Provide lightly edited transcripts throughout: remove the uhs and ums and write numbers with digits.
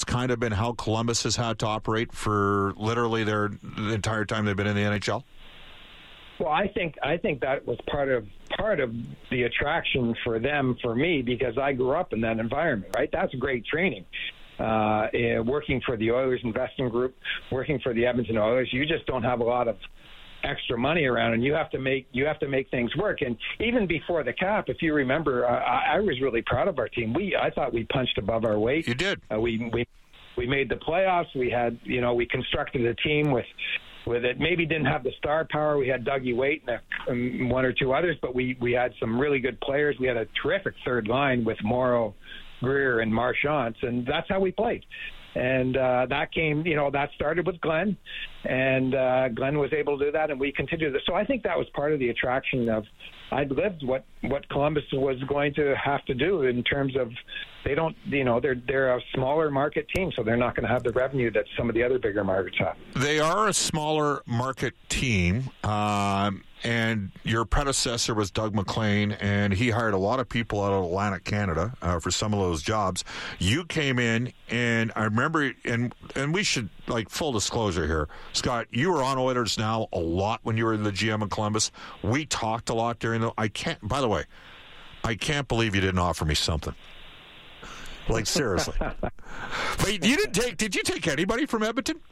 kind of been how Columbus has had to operate for literally the entire time they've been in the NHL? Well, I think that was part of the attraction for them, for me, because I grew up in that environment, right? That's great training. Working for the Oilers Investing Group, working for the Edmonton Oilers, you just don't have a lot of extra money around, and you have to make things work. And even before the cap, if you remember, I was really proud of our team. I thought we punched above our weight. You did. We made the playoffs. We had, we constructed a team with it. Maybe didn't have the star power. We had Dougie Waite and one or two others, but we had some really good players. We had a terrific third line with Morrow, Greer, and Marchand, and that's how we played. And that came, that started with Glenn, and Glenn was able to do that, and we continued this. So I think that was part of the attraction of I'd lived what Columbus was going to have to do in terms of they don't, they're a smaller market team, so they're not going to have the revenue that some of the other bigger markets have. They are a smaller market team, and your predecessor was Doug MacLean, and he hired a lot of people out of Atlantic Canada for some of those jobs. You came in, and I remember, and we should, full disclosure here, Scott, you were on Oilers Now a lot when you were the GM in Columbus. We talked a lot during the. I can't believe you didn't offer me something. Seriously. But you didn't take. Did you take anybody from Edmonton?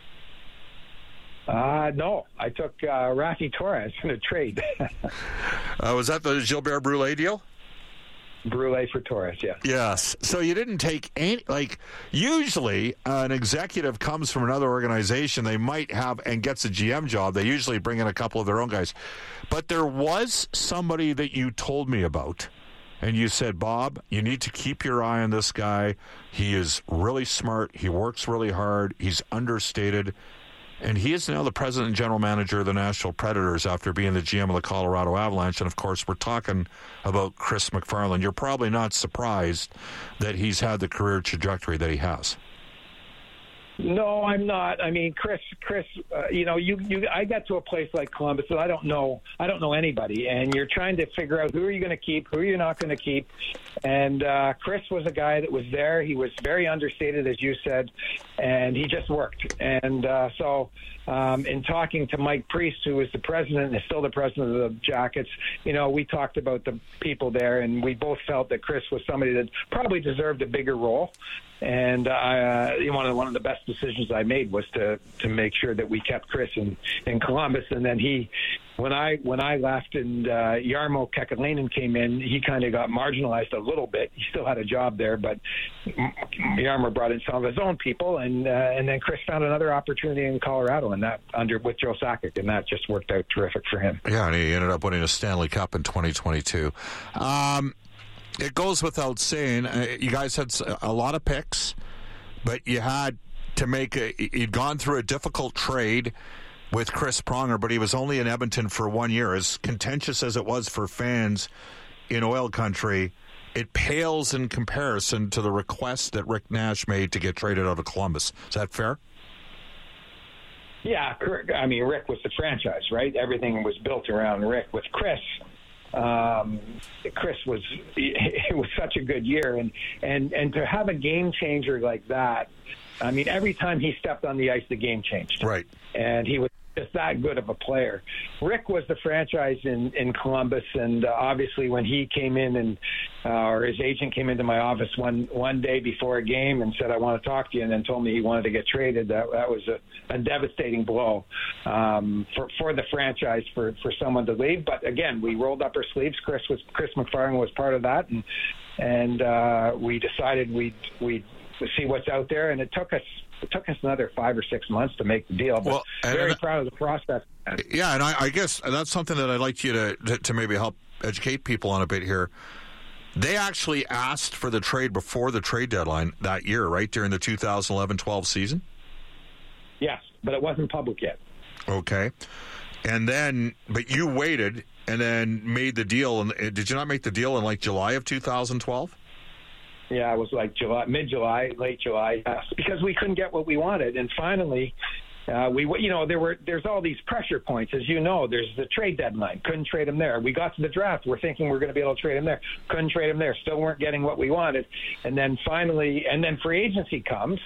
No, I took Rafi Torres in a trade. Was that the Gilbert Brule deal? Brule for Torres, yeah. Yes. So you didn't take any, usually an executive comes from another organization, they might have, and gets a GM job, they usually bring in a couple of their own guys. But there was somebody that you told me about, and you said, Bob, you need to keep your eye on this guy. He is really smart. He works really hard. He's understated. And he is now the president and general manager of the Nashville Predators after being the GM of the Colorado Avalanche. And, of course, we're talking about Chris MacFarland. You're probably not surprised that he's had the career trajectory that he has. No, I'm not. I mean, Chris, I got to a place like Columbus and I don't know anybody, and you're trying to figure out who are you going to keep, who are you not going to keep. And Chris was a guy that was there. He was very understated, as you said, and he just worked. And so in talking to Mike Priest, who was the president and is still the president of the Jackets, we talked about the people there, and we both felt that Chris was somebody that probably deserved a bigger role. And one of the best decisions I made was to make sure that we kept Chris in Columbus. And then when I left and Jarmo Kekalainen came in, he kind of got marginalized a little bit. He still had a job there, but Jarmo brought in some of his own people, and then Chris found another opportunity in Colorado, and that with Joe Sakic, and that just worked out terrific for him. Yeah, and he ended up winning a Stanley Cup in 2022. It goes without saying, you guys had a lot of picks, but you had to you'd gone through a difficult trade with Chris Pronger, but he was only in Edmonton for 1 year. As contentious as it was for fans in oil country, it pales in comparison to the request that Rick Nash made to get traded out of Columbus. Is that fair? Yeah, I mean, Rick was the franchise, right? Everything was built around Rick. With Chris, it was such a good year, and to have a game changer like that, I mean, every time he stepped on the ice, the game changed. Right. And he was just that good of a player. Rick was the franchise in Columbus, and obviously when he came in or his agent came into my office one day before a game and said, I want to talk to you, and then told me he wanted to get traded, that was a devastating blow for the franchise for someone to leave. But again, we rolled up our sleeves. Chris MacFarland was part of that, and we decided we'd see what's out there, and it took us another 5 or 6 months to make the deal, but very proud of the process. Yeah, and I guess that's something that I'd like you to maybe help educate people on a bit here. They actually asked for the trade before the trade deadline that year, right, during the 2011-12 season? Yes, but it wasn't public yet. Okay. And then, but you waited and then made the deal. And did you not make the deal in July of 2012? Yeah, it was mid-July, late July, because we couldn't get what we wanted. And finally, there's all these pressure points. As you know, there's the trade deadline. Couldn't trade him there. We got to the draft. We're thinking we're going to be able to trade him there. Couldn't trade him there. Still weren't getting what we wanted. And then finally, free agency comes.